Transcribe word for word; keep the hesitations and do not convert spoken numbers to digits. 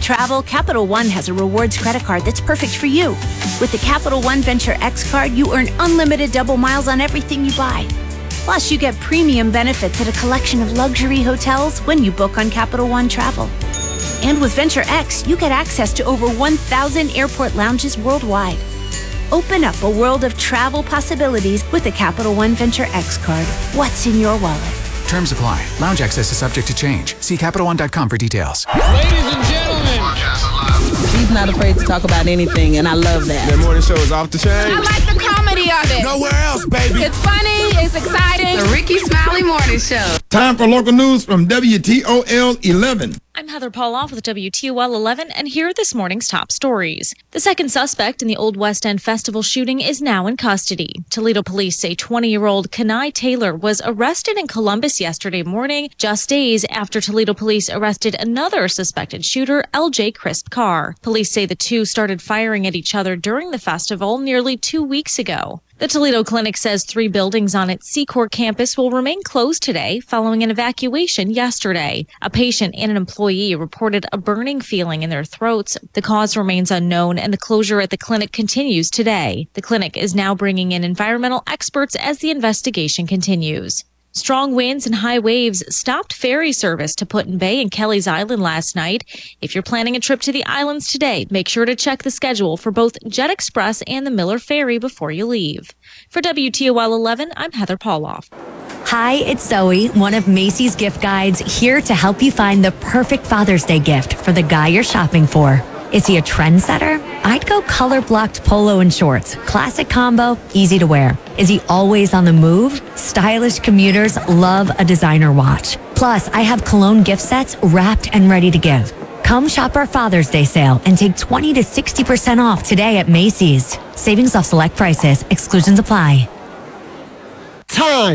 travel, Capital One has a rewards credit card that's perfect for you. With the Capital One Venture X card, you earn unlimited double miles on everything you buy. Plus, you get premium benefits at a collection of luxury hotels when you book on Capital One Travel. And with Venture X, you get access to over one thousand airport lounges worldwide. Open up a world of travel possibilities with the Capital One Venture X card. What's in your wallet? Terms apply. Lounge access is subject to change. See Capital One dot com for details. Ladies and gentlemen. She's not afraid to talk about anything, and I love that. That morning show is off the chain. I like the comedy of it. Nowhere else, baby. It's funny. It's exciting. The Ricky Smiley Morning Show. Time for local news from W T O L eleven. I'm Heather Pauloff with W T O L eleven, and here are this morning's top stories. The second suspect in the Old West End Festival shooting is now in custody. Toledo police say twenty-year-old Kenai Taylor was arrested in Columbus yesterday morning, just days after Toledo police arrested another suspected shooter, L J Crisp Carr. Police say the two started firing at each other during the festival nearly two weeks ago. The Toledo Clinic says three buildings on its Secor campus will remain closed today following an evacuation yesterday. A patient and an employee reported a burning feeling in their throats. The cause remains unknown, and the closure at the clinic continues today. The clinic is now bringing in environmental experts as the investigation continues. Strong winds and high waves stopped ferry service to Put in Bay and Kelly's Island last night. If you're planning a trip to the islands today, make sure to check the schedule for both Jet Express and the Miller Ferry before you leave. For W T O L eleven, I'm Heather Pauloff. Hi, it's Zoe, one of Macy's gift guides, here to help you find the perfect Father's Day gift for the guy you're shopping for. Is he a trendsetter? I'd go color-blocked polo and shorts. Classic combo, easy to wear. Is he always on the move? Stylish commuters love a designer watch. Plus, I have cologne gift sets wrapped and ready to give. Come shop our Father's Day sale and take twenty to sixty percent off today at Macy's. Savings off select prices. Exclusions apply. Time.